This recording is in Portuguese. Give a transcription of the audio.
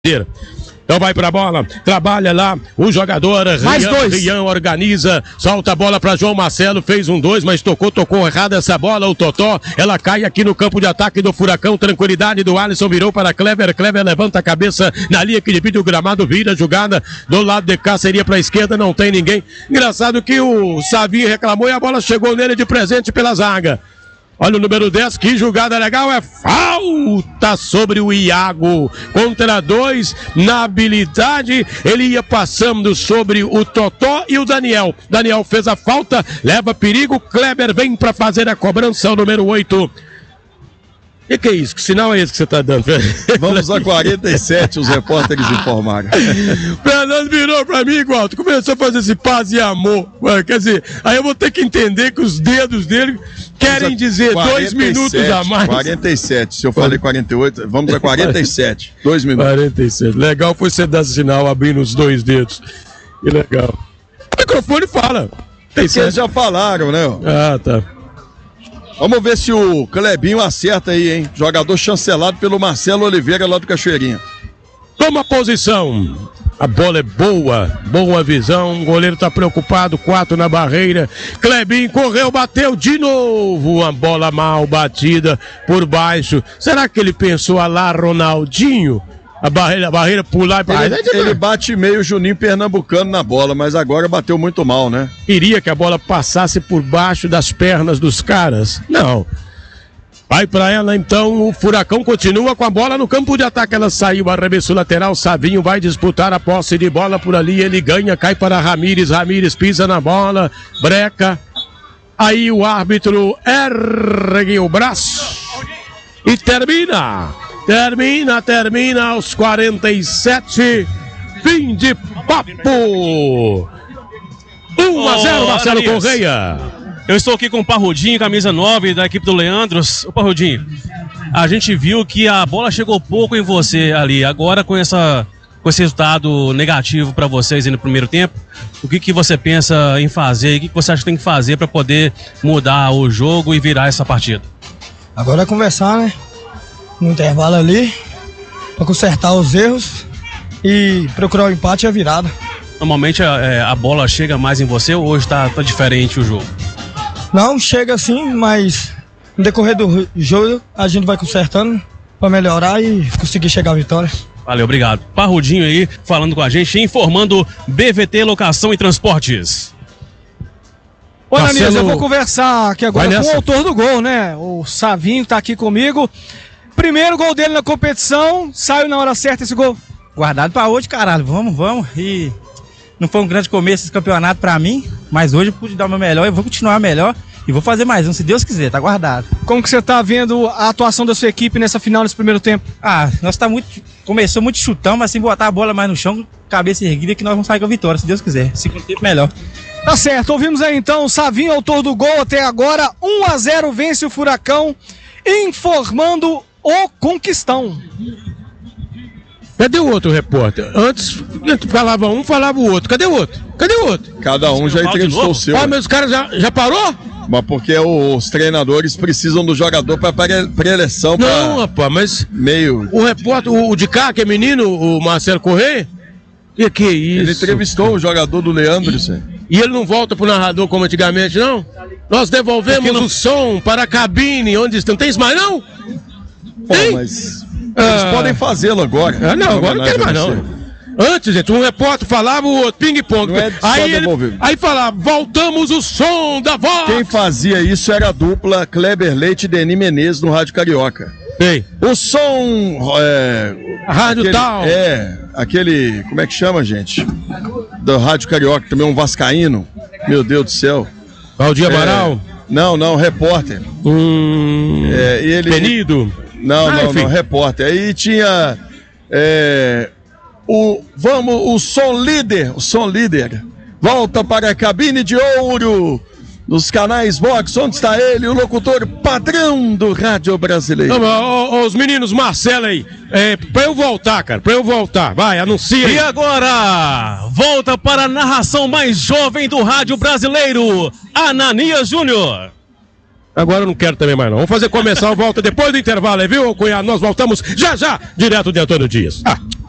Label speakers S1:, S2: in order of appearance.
S1: Então vai pra bola, trabalha lá o jogador Rian organiza, solta a bola pra João Marcelo, fez 1-2, mas tocou errado essa bola, o Totó, ela cai aqui no campo de ataque do Furacão, tranquilidade do Alisson, virou para Kleber levanta a cabeça na linha que divide o gramado, vira a jogada, do lado de cá seria pra esquerda, não tem ninguém, engraçado que o Savinho reclamou e a bola chegou nele de presente pela zaga. Olha o número 10, que jogada legal, é falta sobre o Iago, contra 2, na habilidade, ele ia passando sobre o Totó e o Daniel. Daniel fez a falta, leva perigo, Kleber vem para fazer a cobrança, o número 8. O que é isso? Que sinal é esse que você está dando?
S2: Vamos a 47, os repórteres informaram.
S1: Fernando virou para mim, Walter, começou a fazer esse paz e amor. Quer dizer, aí eu vou ter que entender que os dedos dele querem dizer 2 minutos a mais.
S2: 47, se eu falei 48, vamos a 47, 2 minutos.
S1: 47, legal foi você dar sinal abrindo os 2 dedos. Que legal. O microfone fala.
S2: Eles já falaram, né?
S1: Ah, tá.
S2: Vamos ver se o Clebinho acerta aí, hein? Jogador chancelado pelo Marcelo Oliveira lá do Cachoeirinha.
S1: Toma posição. A bola é boa visão. O goleiro tá preocupado, 4 na barreira. Clebinho correu, bateu de novo. Uma bola mal batida por baixo. Será que ele pensou a lá Ronaldinho? A barreira pular para
S2: ele bate meio Juninho Pernambucano na bola, mas agora bateu muito mal, né?
S1: Queria que a bola passasse por baixo das pernas dos caras. Não. Vai para ela então, o Furacão continua com a bola no campo de ataque, ela saiu, arremesso lateral, Savinho vai disputar a posse de bola por ali, ele ganha, cai para Ramírez pisa na bola, breca, aí o árbitro ergue o braço e termina aos 47, fim de papo, 1-0 Marcelo Correia.
S3: Eu estou aqui com o Parrudinho, camisa 9 da equipe do Leandros. Ô Parrudinho, a gente viu que a bola chegou pouco em você ali, agora com esse resultado negativo para vocês aí no primeiro tempo, o que você pensa em fazer, o que você acha que tem que fazer para poder mudar o jogo e virar essa partida?
S4: Agora é conversar, né? No intervalo ali, para consertar os erros e procurar o empate e a virada.
S3: Normalmente a bola chega mais em você ou hoje tá diferente o jogo?
S4: Não, chega sim, mas no decorrer do jogo a gente vai consertando para melhorar e conseguir chegar à vitória.
S3: Valeu, obrigado. Parrudinho aí falando com a gente, informando BVT Locação e Transportes.
S5: Ô, Ananias, eu vou conversar aqui agora com o autor do gol, né? O Savinho tá aqui comigo. Primeiro gol dele na competição, saiu na hora certa esse gol.
S6: Guardado pra hoje, caralho, vamos. E não foi um grande começo esse campeonato pra mim, mas hoje eu pude dar o meu melhor, eu vou continuar melhor e vou fazer mais um, se Deus quiser, tá guardado.
S5: Como que você tá vendo a atuação da sua equipe nessa final, nesse primeiro tempo?
S6: Nós começou muito chutão, mas sem botar a bola mais no chão, cabeça erguida, que nós vamos sair com a vitória, se Deus quiser. Segundo tempo melhor.
S5: Tá certo, ouvimos aí então o Savinho, autor do gol até agora, 1-0 vence o Furacão, informando o Conquistão.
S1: Cadê o outro repórter? Antes falava um, falava o outro. Cadê o outro?
S2: Cada um já entrevistou o seu.
S1: Mas os caras já parou?
S2: Mas porque os treinadores precisam do jogador para pré-eleição.
S1: Não, rapaz, mas
S2: meio.
S1: O repórter, o de cá, que é menino, o Marcelo Correia? Que é isso?
S2: Ele entrevistou o jogador do Leandros.
S1: E ele não volta pro narrador como antigamente, não? Nós devolvemos o som para a cabine onde estão. Tem isso mais não?
S2: Pô, mas eles podem fazê-lo agora.
S1: Não, agora não tem mais não. Antes, gente, um repórter falava, o outro ping-pong. Aí falava, voltamos o som da voz.
S2: Quem fazia isso era a dupla Kleber Leite e Deni Menezes no Rádio Carioca.
S1: Ei.
S2: O som...
S1: Rádio
S2: aquele,
S1: tal.
S2: Aquele... Como é que chama, gente? Do Rádio Carioca, também um vascaíno. Meu Deus do céu.
S1: Valdir Amaral?
S2: Não, repórter.
S1: Penido?
S2: Não, repórter. Aí tinha o som líder volta para a cabine de ouro nos canais Vox, onde está ele, o locutor padrão do rádio brasileiro.
S1: Os meninos, Marcelo aí, pra eu voltar, vai, anuncia aí.
S3: E agora, volta para a narração mais jovem do rádio brasileiro, Ananias Júnior.
S1: Agora eu não quero também mais não. Vamos fazer começar a volta depois do intervalo, viu, cunhado? Nós voltamos já, direto de Antônio Dias.